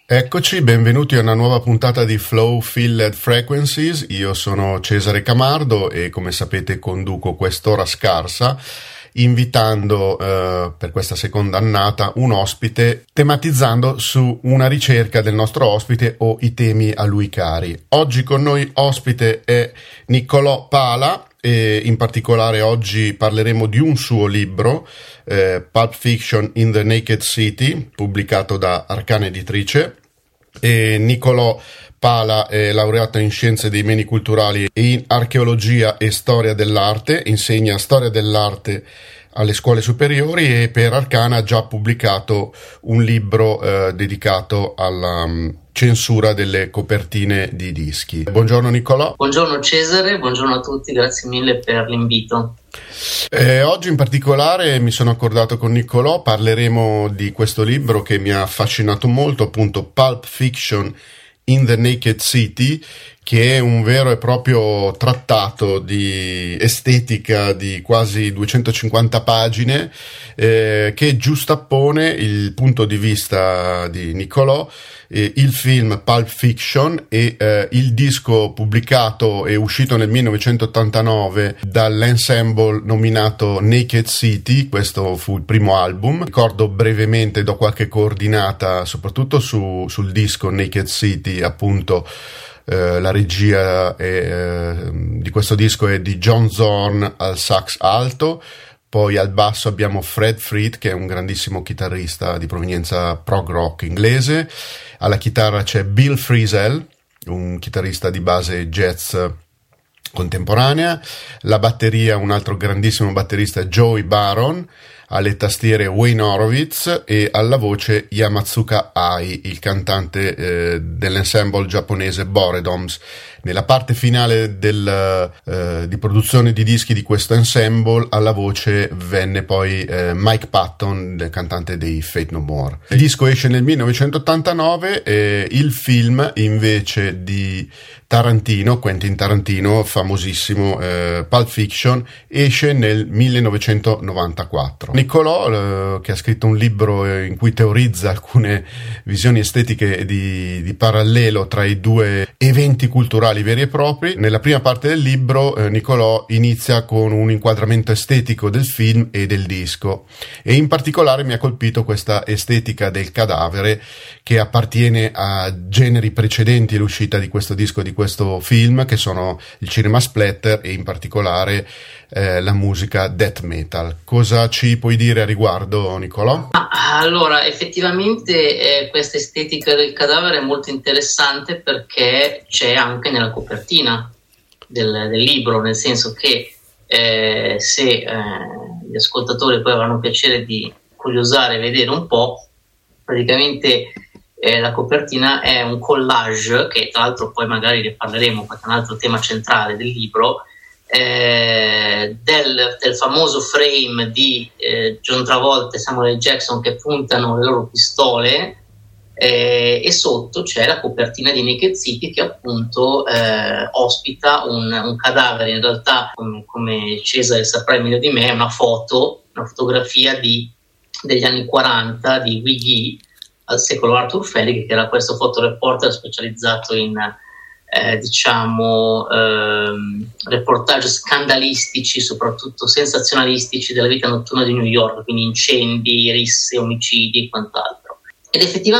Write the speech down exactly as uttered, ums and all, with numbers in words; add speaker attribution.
Speaker 1: Eccoci, benvenuti a una nuova puntata di Flow Filled Frequencies. Io sono Cesare Camardo e come sapete conduco quest'ora scarsa invitando eh, per questa seconda annata un ospite tematizzando su una ricerca del nostro ospite o i temi a lui cari. Oggi con noi ospite è Niccolò Pala e in particolare oggi parleremo di un suo libro, eh, Pulp Fiction in the Naked City, pubblicato da Arcana Editrice. E Niccolò Pala è laureato in Scienze dei Beni Culturali e in Archeologia e Storia dell'Arte, insegna Storia dell'Arte alle scuole superiori e per Arcana ha già pubblicato un libro eh, dedicato alla um, censura delle copertine di dischi. Buongiorno Niccolò.
Speaker 2: Buongiorno Cesare, buongiorno a tutti, grazie mille per l'invito.
Speaker 1: Eh, oggi in particolare mi sono accordato con Niccolò, parleremo di questo libro che mi ha affascinato molto, appunto Pulp Fiction in the Naked City, che è un vero e proprio trattato di estetica di quasi duecentocinquanta pagine eh, che giustappone il punto di vista di Niccolò, eh, il film Pulp Fiction e eh, il disco pubblicato e uscito nel millenovecentottantanove dall'ensemble nominato Naked City. Questo fu il primo album. Ricordo brevemente, do qualche coordinata soprattutto su, sul disco Naked City, appunto. Uh, la regia è, uh, di questo disco è di John Zorn al sax alto, poi al basso abbiamo Fred Frith, che è un grandissimo chitarrista di provenienza prog rock inglese, alla chitarra c'è Bill Frisell, un chitarrista di base jazz contemporanea, la batteria un altro grandissimo batterista Joey Baron, alle tastiere Wayne Horowitz e alla voce Yamatsuka Ai, il cantante eh, dell'ensemble giapponese Boredoms. Nella parte finale del, eh, di produzione di dischi di questo ensemble alla voce venne poi eh, Mike Patton, il cantante dei Faith No More. Il disco esce nel millenovecentottantanove e il film invece di Tarantino, Quentin Tarantino, famosissimo, eh, Pulp Fiction, esce nel millenovecentonovantaquattro. Niccolò, eh, che ha scritto un libro in cui teorizza alcune visioni estetiche di, di parallelo tra i due eventi culturali veri e propri. Nella prima parte del libro eh, Niccolò inizia con un inquadramento estetico del film e del disco e in particolare mi ha colpito questa estetica del cadavere che appartiene a generi precedenti all'uscita di questo disco, di questo film, che sono il cinema splatter e in particolare eh, la musica death metal. Cosa ci puoi dire a riguardo, Niccolò?
Speaker 2: Ah, allora, effettivamente eh, questa estetica del cadavere è molto interessante perché c'è anche nella copertina del, del libro, nel senso che eh, se eh, gli ascoltatori poi avranno piacere di curiosare e vedere un po', praticamente eh, la copertina è un collage, che tra l'altro poi magari ne parleremo perché è un altro tema centrale del libro, eh, del, del famoso frame di eh, John Travolta e Samuel L. Jackson che puntano le loro pistole. Eh, e sotto c'è la copertina di Naked City che appunto eh, ospita un, un cadavere. In realtà, come, come Cesare saprà meglio di me, è una foto, una fotografia di, degli anni quaranta di Wiggy al secolo Arthur Felig, che era questo fotoreporter specializzato in eh, diciamo ehm, reportage scandalistici, soprattutto sensazionalistici, della vita notturna di New York, quindi incendi, risse, omicidi e quant'altro. Ed effettivamente